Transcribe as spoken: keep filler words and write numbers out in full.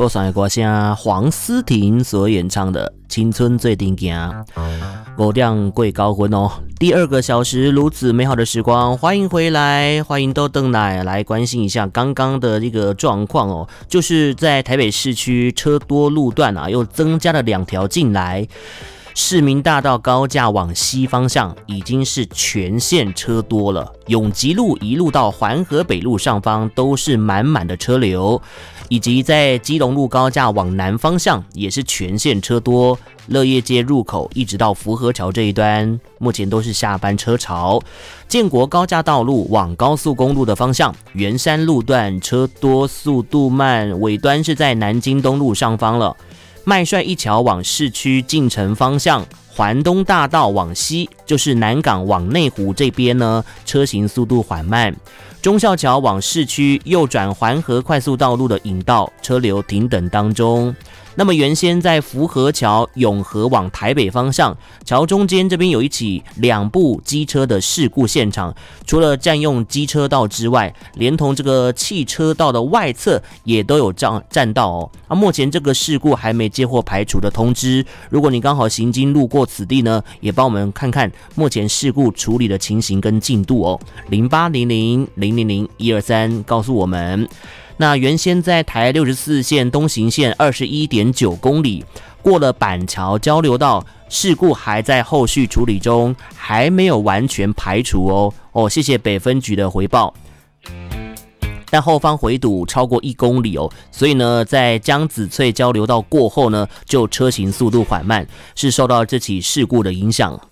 播上的歌声黄思婷所演唱的《青春最顶行》，五点过九分哦。第二个小时如此美好的时光，欢迎回来，欢迎都登来来关心一下刚刚的这个状况哦，就是在台北市区车多路段啊，又增加了两条进来。市民大道高架往西方向已经是全线车多了，永吉路一路到环河北路上方都是满满的车流，以及在基隆路高架往南方向也是全线车多，乐业街入口一直到福和桥这一端，目前都是下班车潮。建国高架道路往高速公路的方向，圆山路段车多，速度慢，尾端是在南京东路上方了。麦帅一桥往市区进城方向，环东大道往西，就是南港往内湖这边呢，车行速度缓慢。忠孝桥往市区右转环河快速道路的引道，车流停等当中。那么原先在福和桥永和往台北方向，桥中间这边有一起两部机车的事故现场，除了占用机车道之外，连同这个汽车道的外侧也都有占占道哦。啊，目前这个事故还没接获排除的通知，如果你刚好行经路过此地呢，也帮我们看看目前事故处理的情形跟进度哦。零八零零零零零一二三告诉我们。那原先在台六十四线东行线二十一点九公里，过了板桥交流道，事故还在后续处理中，还没有完全排除哦。哦，谢谢北分局的回报。但后方回堵超过一公里哦，所以呢，在江子翠交流道过后呢，就车行速度缓慢，是受到这起事故的影响。